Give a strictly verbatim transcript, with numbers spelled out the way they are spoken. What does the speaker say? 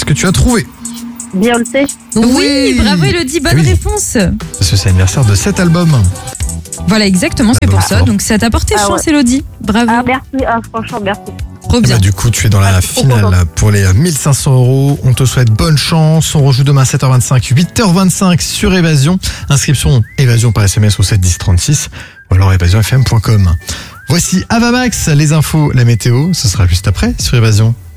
que tu as trouvé? Beyoncé. Oui, bravo Elodie, bonne Oui. réponse. Parce que c'est l'anniversaire de cet album. Voilà, exactement, c'est Ah, pour bon, ça. fort. Donc ça t'a porté Ah chance ouais. Elodie. Bravo, Ah, merci. Ah, franchement, merci. trop Et bien. bah, du coup, tu es dans la Ah, je suis trop finale contente. pour les mille cinq cents euros. On te souhaite bonne chance. On rejoue demain sept heures vingt-cinq, huit heures vingt-cinq sur Évasion. Inscription Évasion par S M S au sept dix trente-six ou alors évasion f m point com. Voici Avamax, les infos, la météo. Ce sera juste après sur Évasion.